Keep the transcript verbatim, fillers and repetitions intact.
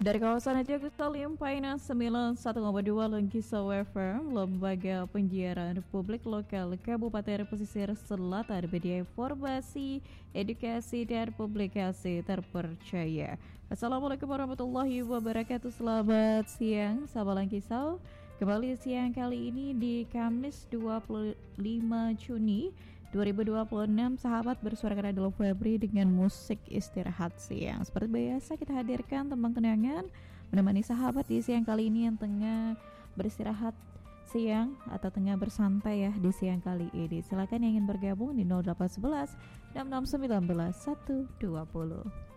Dari kawasan Jakarta Salim, Painas sembilan puluh satu koma dua Lengkisau F M, Lembaga Penyiaran Publik Lokal Kabupaten Pesisir Selatan, media informasi, edukasi, dan publikasi terpercaya. Assalamualaikum warahmatullahi wabarakatuh. Selamat siang, sahabat Lengkisau. Kembali siang kali ini di Kamis dua puluh lima Juni dua ribu dua puluh enam, sahabat bersuara Radul Febri dengan musik istirahat siang. Seperti biasa kita hadirkan tembang kenangan menemani sahabat di siang kali ini yang tengah beristirahat siang atau tengah bersantai ya di siang kali ini. Silakan yang ingin bergabung di nol delapan satu satu enam enam satu sembilan satu dua nol.